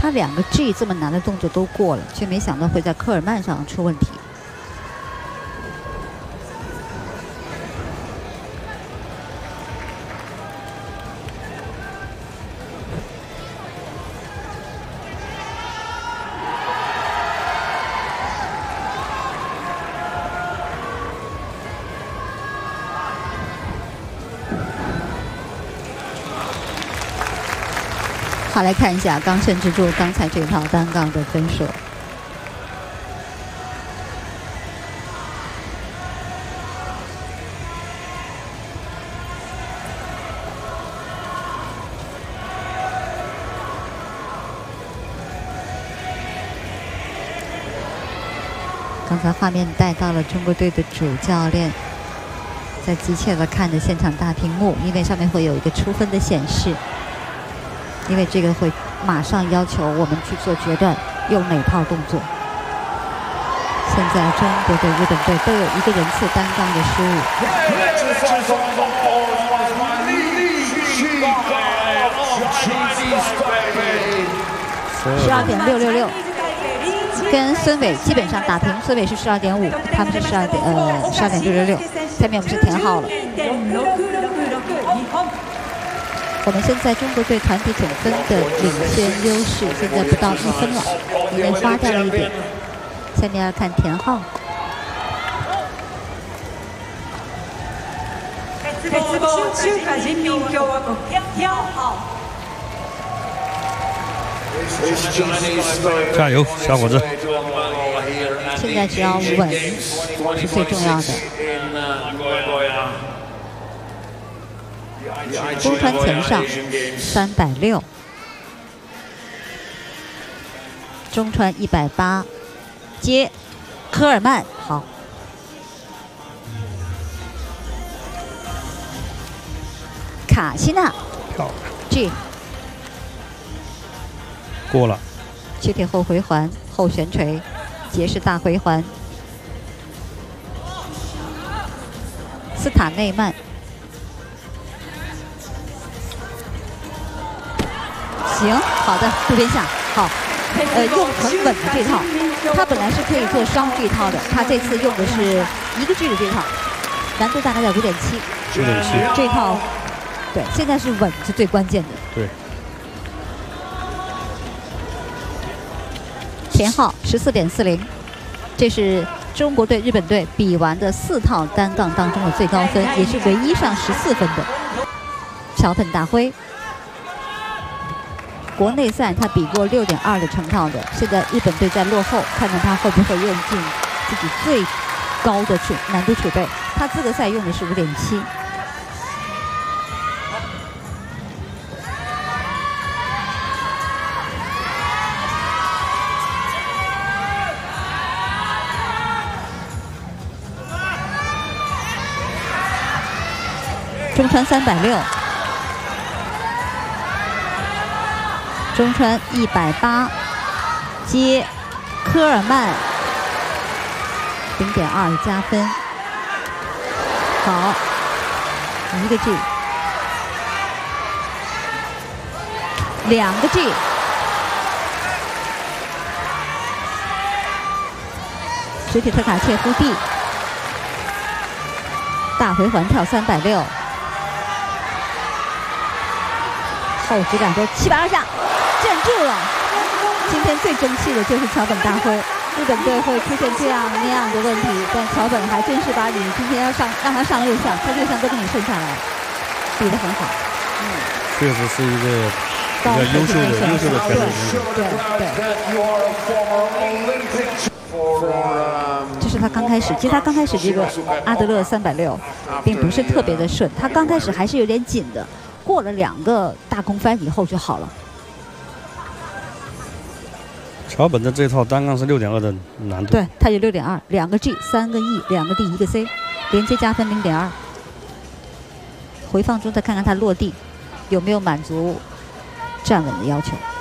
他2个 G 这么难的动作都过了，却没想到会在科尔曼上出问题。好，来看一下刚胜之柱刚才这套单杠的分数。刚才画面带到了中国队的主教练，在急切地看着现场大屏幕，因为上面会有一个出分的显示。因为这个会马上要求我们去做决断，用哪套动作。现在中国队、日本队都有1个人次单杠的失误。12.666，跟孙伟基本上打平，孙伟是12.5，他们是12.666。下面我们是田浩了。我们现在中国队团体总分的领先优势现在不到1分了，因为花掉了1点。下面要看田浩。 中華人民共和國田浩。 加油，小伙子！ 现在只要稳是最重要的。中川前上360，中川180，接科尔曼好。卡西娜，G， 过了。 躯体后回环，后旋锤，结式大回环。斯塔内曼。行，好的，渡边下，好，用很稳的这套，他本来是可以做双 G 套的，他这次用的是1个 G 的这套，难度大概在5.7。5.7。这套，对，现在是稳是最关键的。 对。 田浩14.40，这是中国队、日本队比完的4套单杠当中的最高分，也是唯一上14分的。桥本大辉。国内赛他比过6.2的成套的，现在日本队在落后，看看他会不会用尽自己最高的难度储备。他资格赛用的是5.7。中川360。中川180，接科尔曼0.2加分，好，1个 G， 2个 G， 实体特卡切夫 D， 大回环跳360，后直感说720下。站住了！今天最争气的就是桥本大辉，日本队会出现这样那样的问题，但桥本还真是把你今天让他上6项，他6项都给你顺下来，比得很好。 确实是一个比较优秀的选手。 对。这是他刚开始，其实他刚开始这个阿德勒360并不是特别的顺，他刚开始还是有点紧的，过了2个大空翻以后就好了。 桥本的这套单杠是6.2的难度， 对，他有6.2，2个 G， 3个 E， 2个 D， 1个 C， 连接加分0.2。回放中再看看他落地有没有满足站稳的要求。